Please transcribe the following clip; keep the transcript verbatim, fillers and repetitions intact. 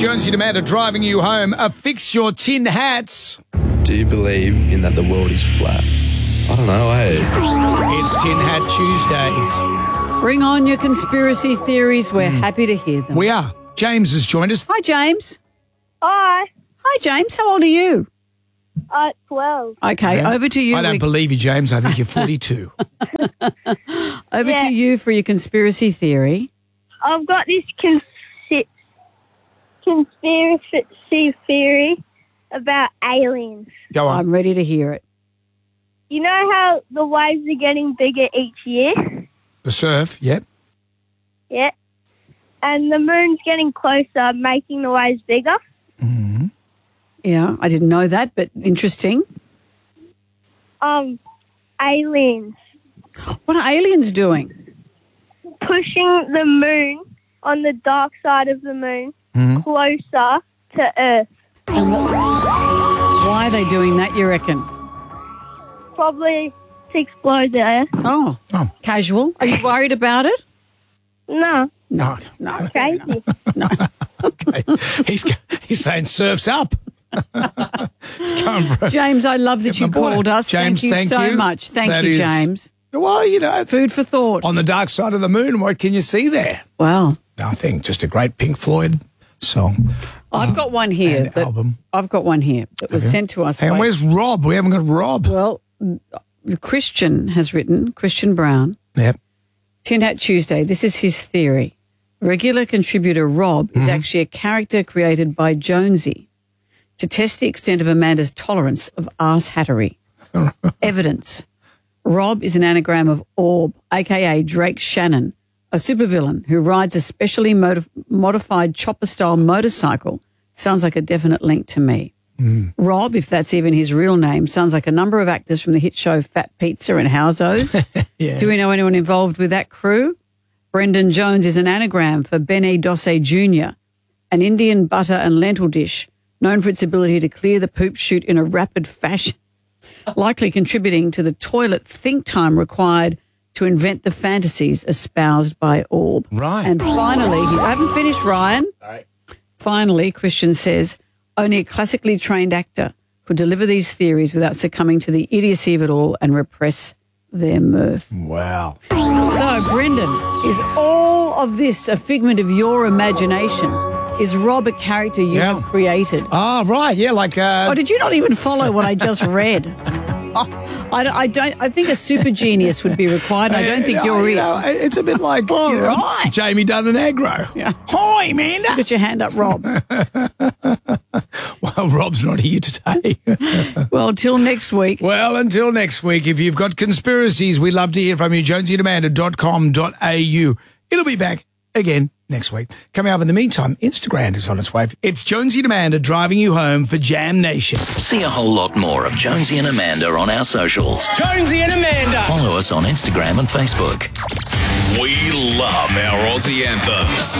Jonesy and Amanda driving you home. Uh, fix your tin hats. Do you believe in that the world is flat? I don't know, eh? It's Tin Hat Tuesday. Bring on your conspiracy theories. We're happy to hear them. We are. James has joined us. Hi, James. Hi. Hi, James. How old are you? Uh, twelve. Okay, Yeah. over to you. I don't We- believe you, James. I think you're forty-two. over Yeah. to you for your conspiracy theory. I've got this consi- conspiracy theory about aliens. Go on. I'm ready to hear it. You know how the waves are getting bigger each year? The surf, yep. Yeah. And the moon's getting closer, making the waves bigger. Yeah, I didn't know that, but interesting. Um, aliens What are aliens doing? pushing the moon on the dark side of the moon closer to Earth. And what, why are they doing that, you reckon? Probably to explode the Earth. Oh, Oh. casual. Are you worried about it? No, No. No. crazy. No. Okay. he's, he's saying surf's up. It's going for James, I love that Get you my point. called us. James, thank you thank so you. much. Thank That you, is- James. Well, you know, Food for thought. on the dark side of the moon, what can you see there? Wow. Nothing. Just a great Pink Floyd song. I've got one here. and That, album. I've got one here that was sent to us. And by, where's Rob? We haven't got Rob. Well, Christian has written, Christian Brown, Yep. Tin Hat Tuesday. This is his theory. Regular contributor Rob is actually a character created by Jonesy to test the extent of Amanda's tolerance of arse hattery. Evidence. Rob is an anagram of Orb, a k a. Drake Shannon, a supervillain who rides a specially modif- modified chopper-style motorcycle. Sounds like a definite link to me. Rob, if that's even his real name, sounds like a number of actors from the hit show Fat Pizza and Howzos. Yeah. Do we know anyone involved with that crew? Brendan Jones is an anagram for Benny Dosse Junior, an Indian butter and lentil dish known for its ability to clear the poop chute in a rapid fashion, likely contributing to the toilet think time required to invent the fantasies espoused by Orb. Right. And finally, I haven't finished, Ryan. Finally, Christian says, only a classically trained actor could deliver these theories without succumbing to the idiocy of it all and repress their mirth. Wow. So, Brendan, is all of this a figment of your imagination? Is Rob a character you Yeah. have created? Ah, right. Yeah, like uh, Oh, did you not even follow what I just read? Oh, I, don't- I don't. I think a super genius would be required. I don't think uh, you're you it. know, it's a bit like you know, right. Jamie Dunn and Agro. Yeah. Hi, Amanda. Put your hand up, Rob. Well, Rob's not here today. Well, till next week. Well, until next week, if you've got conspiracies, we'd love to hear from you. jonesy and amanda dot com dot a u. It'll be back again next week. Coming up in the meantime, Instagram is on its way. It's Jonesy and Amanda driving you home for Jam Nation. See a whole lot more of Jonesy and Amanda on our socials. Jonesy and Amanda. Follow us on Instagram and Facebook. We love our Aussie anthems.